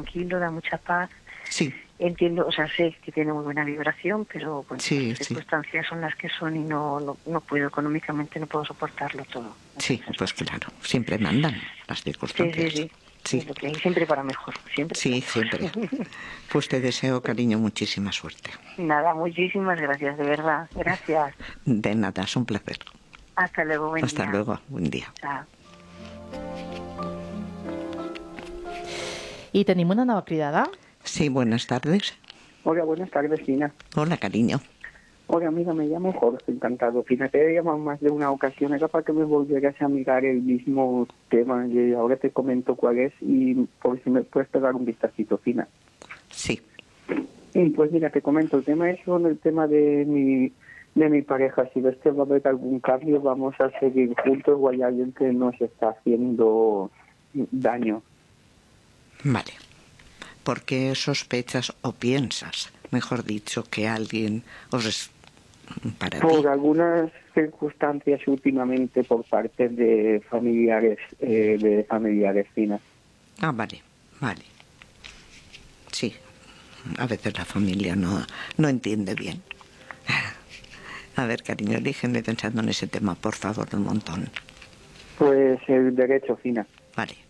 tranquilo, da mucha paz. Sí. Entiendo, o sea, sé que tiene muy buena vibración, pero bueno, Sí, las circunstancias son las que son y no puedo, económicamente no puedo soportarlo todo. Sí, pues claro, siempre mandan las circunstancias. Sí. Sí. Es lo que hay, siempre para mejor, siempre. Sí, siempre. Pues te deseo, cariño, muchísima suerte. Nada, muchísimas gracias, de verdad. Gracias. De nada, es un placer. Hasta luego, buen día. Hasta luego, buen día. Chao. I tenim una nova cridada. Sí, buenas tardes. Hola, buenas tardes, Fina. Hola, cariño. Hola, amiga, me llamo Jorge, encantado. Fina, te he llamado más de una ocasión, era para que me volvieras a mirar el mismo tema, y ahora te comento cuál es, y por si me puedes pegar un vistacito, Fina. Sí. Pues mira, te comento, el tema es con el tema de mi pareja. Si ves que va a haber algún cambio, vamos a seguir juntos o hay alguien que nos está haciendo daño. Vale. ¿Por qué sospechas o piensas, mejor dicho, que alguien os es para ti? Por algunas circunstancias últimamente por parte de familiares, Fina. Ah, vale. Sí, a veces la familia no entiende bien. A ver, cariño, déjenme pensando en ese tema, por favor, un montón. Pues el derecho, Fina. Vale.